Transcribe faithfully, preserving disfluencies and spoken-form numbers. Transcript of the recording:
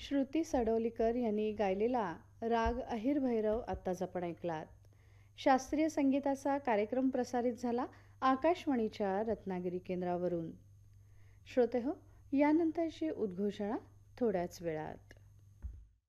श्रुती सडोलीकर यांनी गायलेला राग अहिर भैरव आत्ताच आपण ऐकलात. शास्त्रीय संगीताचा कार्यक्रम प्रसारित झाला आकाशवाणीच्या रत्नागिरी केंद्रावरून. श्रोते हो, यानंतरची उद्घोषणा थोड्याच वेळात.